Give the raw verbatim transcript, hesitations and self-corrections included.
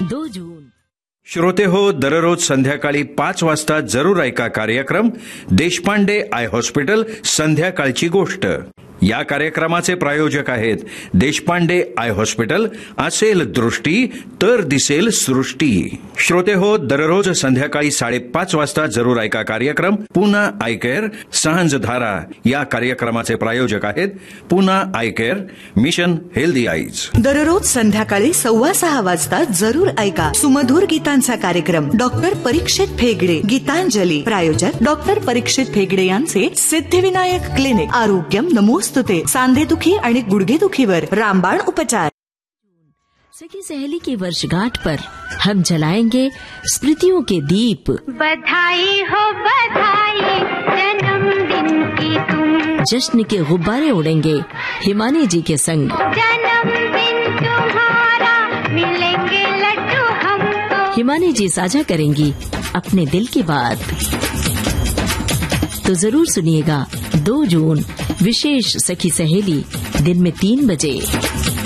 दो जून. श्रोते हो, दररोज संध्याकाळी पाच वाजता जरूर ऐका कार्यक्रम देशपांडे आय हॉस्पिटल संध्याकाळची गोष्ट. या कार्यक्रमाचे प्रायोजक आहेत देशपांडे आय हॉस्पिटल. असेल दृष्टी तर दिसेल सृष्टी. श्रोते हो, दररोज संध्याकाळी साडेपाच वाजता जरूर ऐका कार्यक्रम पुन्हा आय केअर सांझधारा. या कार्यक्रमाचे प्रायोजक आहेत पुन्हा I care, mission healthy eyes. दररोज संध्याकाळी सव्वा सहा वाजता जरूर ऐका सुमधुर गीतांचा कार्यक्रम डॉक्टर परीक्षित फेगडे गीतांजली. प्रायोजक डॉक्टर परीक्षित फेगडे यांचे सिद्धिविनायक क्लिनिक. आरोग्यम नमोस्तुते. सांधेदुखी आणि गुडघेदुखीवर रामबाण उपचार. सखी सहेली की वर्षगांठ पर हम जलाएंगे स्मृतियों के दीप. बधाई हो बधाई जन्मदिन की तुम. जश्न के गुब्बारे उड़ेंगे हिमानी जी के संग. जन्मदिन तुम्हारा मिलेंगे लड्डू हमको. हिमानी जी साझा करेंगी अपने दिल की बात. तो जरूर सुनिएगा दो जून विशेष सखी सहेली दिन में तीन बजे.